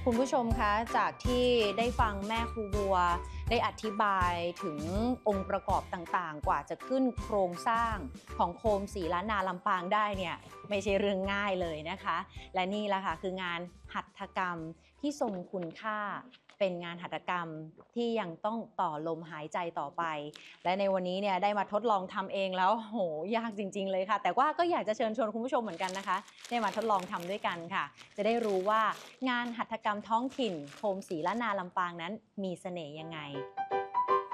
คุณผู้ชมคะจากที่ได้ฟังแม่ครูบัวได้อธิบายถึงองค์ประกอบต่างๆกว่าจะขึ้นโครงสร้างของโคมศรีล้านนาลำปางได้เนี่ยไม่ใช่เรื่องง่ายเลยนะคะและนี่แหละค่ะคืองานหัตถกรรมที่ทรงคุณค่าเป็นงานหัตถกรรมที่ยังต้องต่อลมหายใจต่อไปและในวันนี้เนี่ยได้มาทดลองทำเองแล้วโหยากจริงๆเลยค่ะแต่ว่าก็อยากจะเชิญชวนคุณผู้ชมเหมือนกันนะคะได้มาทดลองทำด้วยกันค่ะจะได้รู้ว่างานหัตถกรรมท้องถิ่นโคมศรีล้านนาลำปางนั้นมีเสน่ห์ยังไง